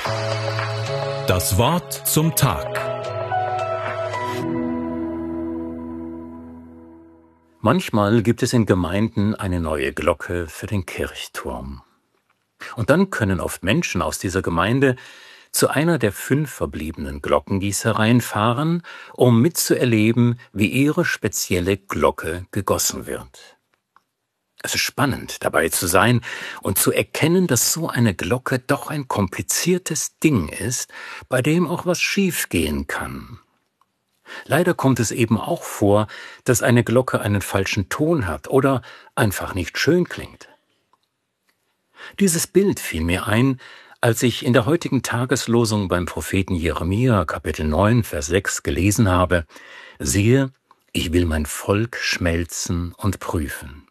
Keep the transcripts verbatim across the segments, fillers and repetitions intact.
Das Wort zum Tag. Manchmal gibt es in Gemeinden eine neue Glocke für den Kirchturm. Und dann können oft Menschen aus dieser Gemeinde zu einer der fünf verbliebenen Glockengießereien fahren, um mitzuerleben, wie ihre spezielle Glocke gegossen wird. Es ist spannend, dabei zu sein und zu erkennen, dass so eine Glocke doch ein kompliziertes Ding ist, bei dem auch was schiefgehen kann. Leider kommt es eben auch vor, dass eine Glocke einen falschen Ton hat oder einfach nicht schön klingt. Dieses Bild fiel mir ein, als ich in der heutigen Tageslosung beim Propheten Jeremia, Kapitel neun, Vers sechs gelesen habe: Siehe, ich will mein Volk schmelzen und prüfen.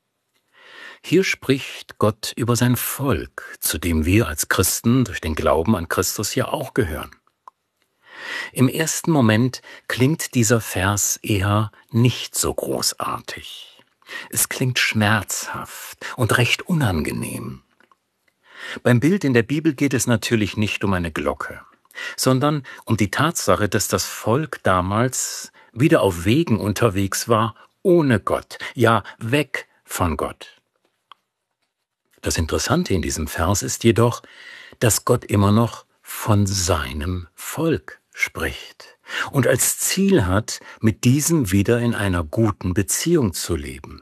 Hier spricht Gott über sein Volk, zu dem wir als Christen durch den Glauben an Christus ja auch gehören. Im ersten Moment klingt dieser Vers eher nicht so großartig. Es klingt schmerzhaft und recht unangenehm. Beim Bild in der Bibel geht es natürlich nicht um eine Glocke, sondern um die Tatsache, dass das Volk damals wieder auf Wegen unterwegs war, ohne Gott, ja weg von Gott. Das Interessante in diesem Vers ist jedoch, dass Gott immer noch von seinem Volk spricht und als Ziel hat, mit diesem wieder in einer guten Beziehung zu leben.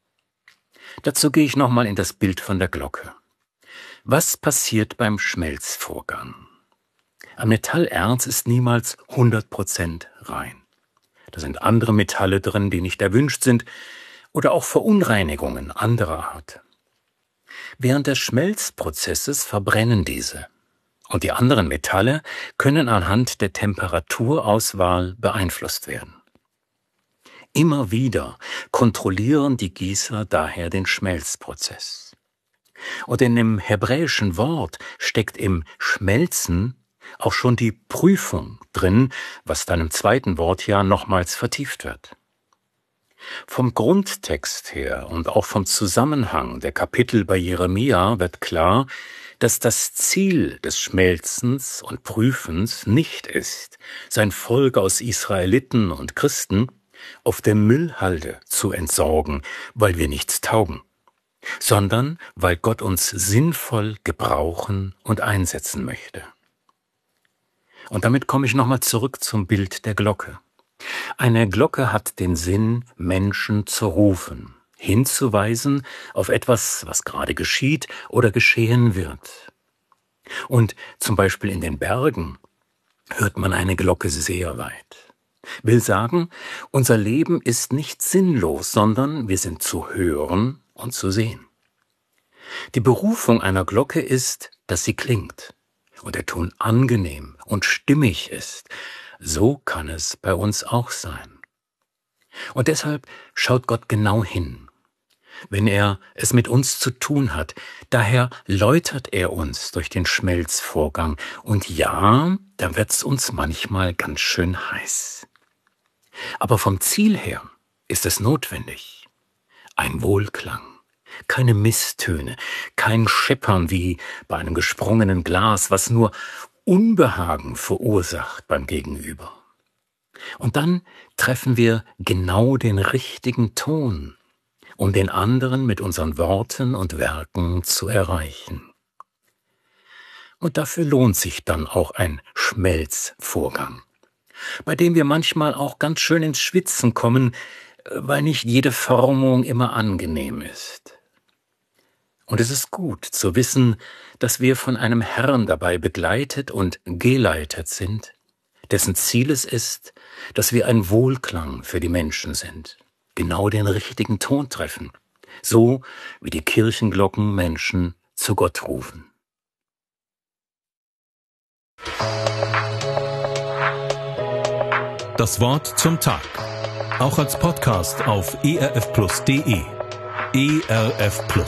Dazu gehe ich nochmal in das Bild von der Glocke. Was passiert beim Schmelzvorgang? Ein Metallerz ist niemals hundert Prozent rein. Da sind andere Metalle drin, die nicht erwünscht sind, oder auch Verunreinigungen anderer Art. Während des Schmelzprozesses verbrennen diese. Und die anderen Metalle können anhand der Temperaturauswahl beeinflusst werden. Immer wieder kontrollieren die Gießer daher den Schmelzprozess. Und in dem hebräischen Wort steckt im Schmelzen auch schon die Prüfung drin, was dann im zweiten Wort ja nochmals vertieft wird. Vom Grundtext her und auch vom Zusammenhang der Kapitel bei Jeremia wird klar, dass das Ziel des Schmelzens und Prüfens nicht ist, sein Volk aus Israeliten und Christen auf der Müllhalde zu entsorgen, weil wir nichts taugen, sondern weil Gott uns sinnvoll gebrauchen und einsetzen möchte. Und damit komme ich nochmal zurück zum Bild der Glocke. Eine Glocke hat den Sinn, Menschen zu rufen, hinzuweisen auf etwas, was gerade geschieht oder geschehen wird. Und zum Beispiel in den Bergen hört man eine Glocke sehr weit. Will sagen, unser Leben ist nicht sinnlos, sondern wir sind zu hören und zu sehen. Die Berufung einer Glocke ist, dass sie klingt und der Ton angenehm und stimmig ist. So kann es bei uns auch sein. Und deshalb schaut Gott genau hin, wenn er es mit uns zu tun hat. Daher läutert er uns durch den Schmelzvorgang. Und ja, da wird's uns manchmal ganz schön heiß. Aber vom Ziel her ist es notwendig. Ein Wohlklang, keine Misstöne, kein Scheppern wie bei einem gesprungenen Glas, was nur Unbehagen verursacht beim Gegenüber. Und dann treffen wir genau den richtigen Ton, um den anderen mit unseren Worten und Werken zu erreichen. Und dafür lohnt sich dann auch ein Schmelzvorgang, bei dem wir manchmal auch ganz schön ins Schwitzen kommen, weil nicht jede Formung immer angenehm ist. Und es ist gut zu wissen, dass wir von einem Herrn dabei begleitet und geleitet sind, dessen Ziel es ist, dass wir ein Wohlklang für die Menschen sind, genau den richtigen Ton treffen, so wie die Kirchenglocken Menschen zu Gott rufen. Das Wort zum Tag. Auch als Podcast auf e r f plus punkt d e. E R F Plus.